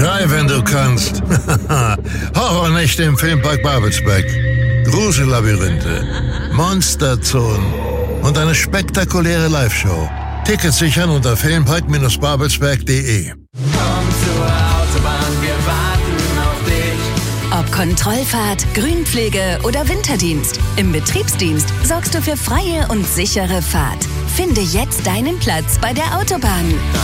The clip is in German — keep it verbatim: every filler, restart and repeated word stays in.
Schrei, wenn du kannst. Horrornächte im Filmpark Babelsberg. Grusellabyrinthe, Monsterzonen und eine spektakuläre Live-Show. Tickets sichern unter filmpark Babelsberg punkt de. Komm zur Autobahn, wir warten auf dich. Ob Kontrollfahrt, Grünpflege oder Winterdienst, im Betriebsdienst sorgst du für freie und sichere Fahrt. Finde jetzt deinen Platz bei der Autobahn.